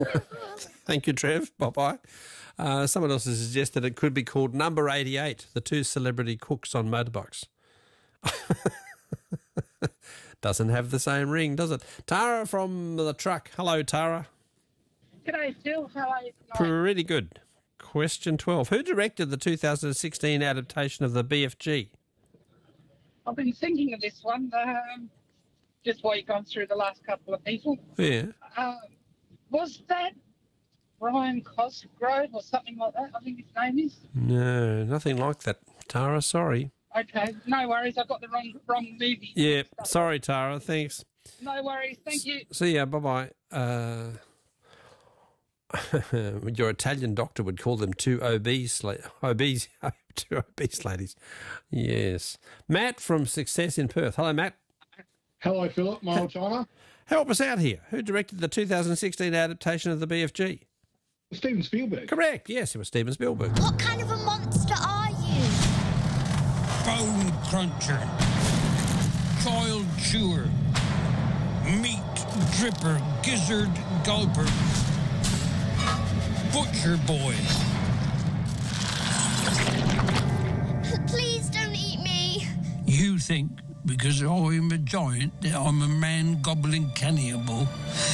Thank you, Trev. Bye-bye. Someone else has suggested it could be called Number 88, the two celebrity cooks on motorbikes. Doesn't have the same ring, does it? Tara from the truck. Hello, Tara. G'day, Phil. How are you tonight? Pretty good. Question 12. Who directed the 2016 adaptation of the BFG? I've been thinking of this one just while you've gone through the last couple of people. Yeah. Was that Brian Cosgrove or something like that, I think his name is? No, nothing like that, Tara. Sorry. Okay, no worries. I got the wrong movie. Yeah, sorry, Tara. Thanks. No worries. Thank you. See ya. Bye-bye. Your Italian doctor would call them two obese ladies. Yes. Matt from Success in Perth. Hello, Matt. Hello, Philip, my old timer. Help us out here. Who directed the 2016 adaptation of the BFG? Steven Spielberg. Correct. Yes, it was Steven Spielberg. What kind of a monster are you? Bone cruncher, child chewer, meat dripper, gizzard gulper, butcher boy. Please don't eat me. You think because I'm a giant that I'm a man gobbling cannibal?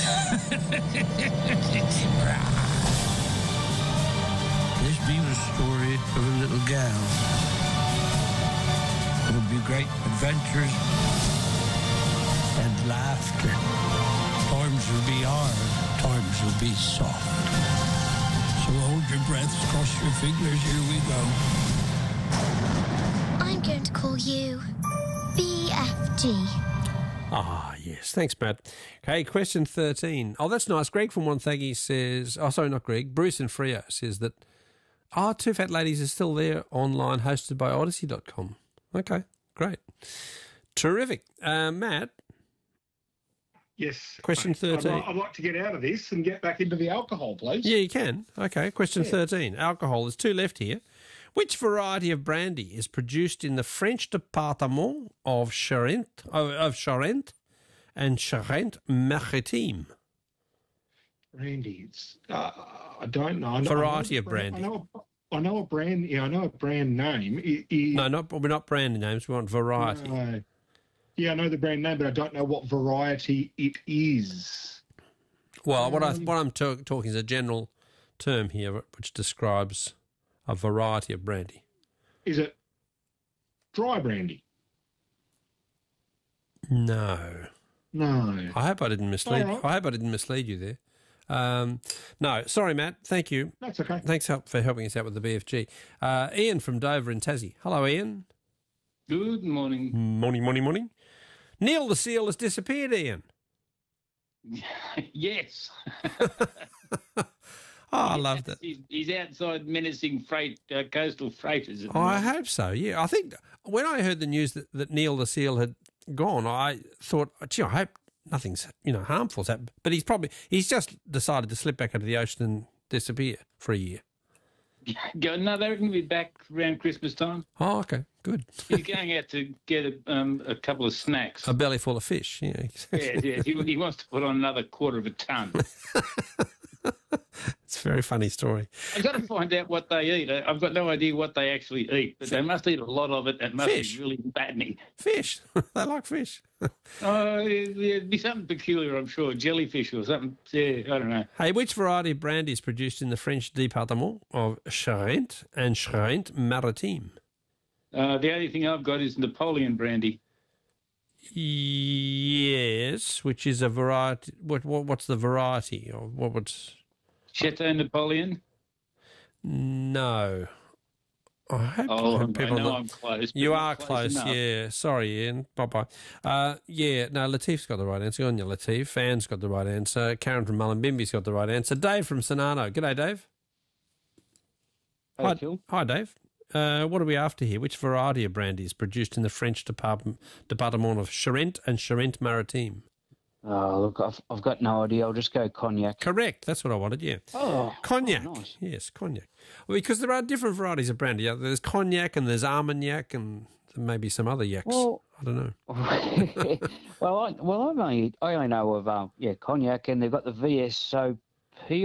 This be the story of a little gal. There'll be great adventures and laughter. Times will be hard, times will be soft. So hold your breath, cross your fingers, here we go. I'm going to call you BFG. Ah, yes. Thanks, Matt. Okay, question 13. Oh, that's nice. Greg from Wonthaggi says, oh, sorry, not Greg, Bruce and Freo says that, Two Fat Ladies is still there online, hosted by Odyssey.com. Okay, great. Terrific. Matt? Yes. Question 13. I'd like to get out of this and get back into the alcohol, please. Yeah, you can. Okay, question 13. Alcohol. There's two left here. Which variety of brandy is produced in the French department of Charente and Charente-Maritime? Brandy. It's, I don't know. Variety of brandy. I know a brand. Yeah, I know a brand name. No, we're not brand names. We want variety. No. Yeah, I know the brand name, but I don't know what variety it is. Well, what I'm talking is a general term here, which describes a variety of brandy. Is it dry brandy? No. No. I hope I didn't mislead. All right. I hope I didn't mislead you there. No, sorry, Matt. Thank you. That's okay. Thanks for helping us out with the BFG. Ian from Dover in Tassie. Hello, Ian. Good morning. Morning. Neil the Seal has disappeared, Ian. Yes. I love that. He's outside menacing coastal freighters. At the I moment. hope so, yeah. I think when I heard the news that Neil the Seal had gone, I thought, gee, I hope nothing's harmful's happened. But he's just decided to slip back into the ocean and disappear for a year. No, they reckon he'll be back around Christmas time. Oh, okay, good. He's going out to get a couple of snacks. A belly full of fish, yeah. Yeah. He wants to put on another quarter of a tonne. It's a very funny story. I've got to find out what they eat. I've got no idea what they actually eat, but they must eat a lot of it. It must be really fattening. Fish. They like fish. Oh, it'd be something peculiar, I'm sure. Jellyfish or something. Yeah, I don't know. Hey, which variety of brandy is produced in the French department of Charente and Charente-Maritime? The only thing I've got is Napoleon brandy. Yes, which is a variety. What's the variety? Or what's Chateau Napoleon? No. I hope I'm close. You are close close, enough. yeah. Sorry, Ian. Bye-bye. Latif's got the right answer. Good on you, Latif. Anne's got the right answer. Karen from Mullumbimby's got the right answer. Dave from Sonano. G'day, Dave. Hey, Phil. Hi, Dave. What are we after here? Which variety of brandy is produced in the French department of Charente and Charente-Maritime? Oh, look, I've got no idea. I'll just go cognac. Correct. That's what I wanted, yeah. Oh, cognac. Oh, nice. Yes, cognac. Well, because there are different varieties of brandy. There's cognac and there's Armagnac and maybe some other yaks. Well, I don't know. I only know of cognac, and they've got the VS Soap He